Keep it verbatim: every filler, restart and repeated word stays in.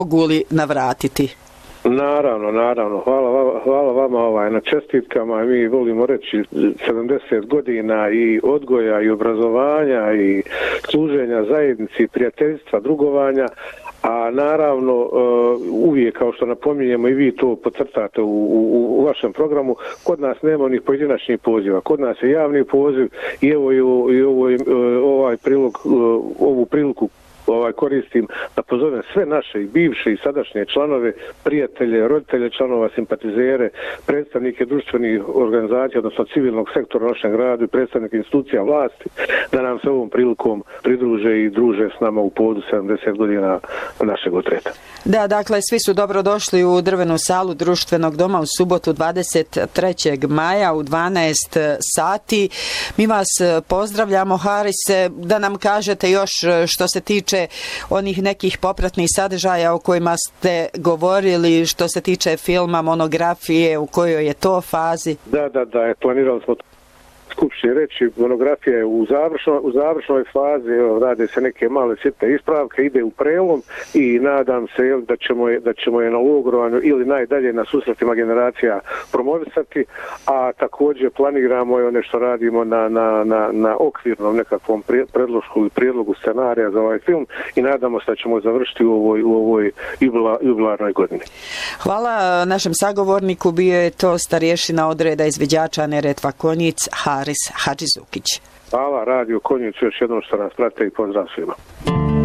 mogu li navratiti? Naravno, naravno. Hvala, hvala vama ovaj, na čestitkama. Mi volimo reći sedamdeset godina i odgoja i obrazovanja i služenja zajednici, prijateljstva, drugovanja. A naravno uvijek, kao što napominjemo i vi to podcrtate u, u, u vašem programu, kod nas nema onih pojedinačnih poziva. Kod nas je javni poziv i evo i, i ovo, ovaj prilog, ovu priliku ovaj koristim da pozovem sve naše i bivše i sadašnje članove, prijatelje, roditelje članova, simpatizere, predstavnike društvenih organizacija, odnosno civilnog sektora u našem gradu i predstavnike institucija vlasti, da nam se ovom prilikom pridruže i druže s nama u povodu sedamdeset godina našeg otreta. Da, dakle, svi su dobro došli u drvenu salu društvenog doma u subotu dvadeset trećeg maja u dvanaest sati. Mi vas pozdravljamo, Harise, da nam kažete još što se tiče onih nekih popratnih sadržaja o kojima ste govorili, što se tiče filma, monografije, u kojoj je to fazi? Da, da, da, planirali smo skupštini reći, monografija je u završnoj, u završnoj fazi, evo, rade se neke male sitne ispravke, ide u prelom i nadam se jel, da, ćemo je, da ćemo je na logorovanju ili najdalje na susretima generacija promovisati, a također planiramo je ono što radimo na, na, na, na okvirnom nekakvom predlošku ili prijedlogu scenarija za ovaj film i nadamo se da ćemo završiti u ovoj, u ovoj jubilarnoj godini. Hvala našem sagovorniku, bio je to starješina odreda izviđača Neretva Konjic, Haris Hadžizukić. Hvala Radio Konjic još jednom što nas prate i pozdrav svima.